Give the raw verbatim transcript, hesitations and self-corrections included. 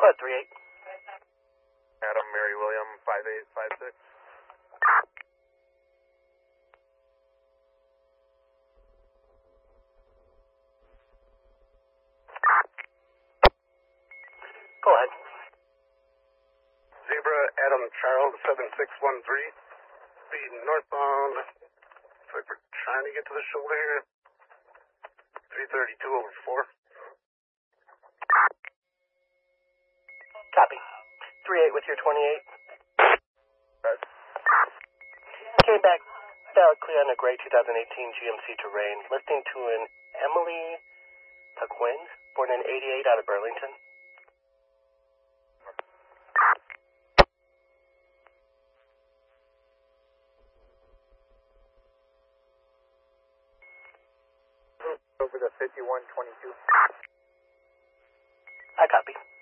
ahead, three eight. Adam, Mary William, five eight five six. Go ahead. Zebra, Adam, Charles, seven six one three. Speed northbound. Looks like we're trying to get to the shoulder here. three thirty-two over four. Copy. three eight with your twenty-eight. Right. Came back valid clear on a gray two thousand eighteen G M C Terrain, lifting to an Emily Paquin, born in eighty-eight out of Burlington. Over the fifty-one twenty-two. I copy.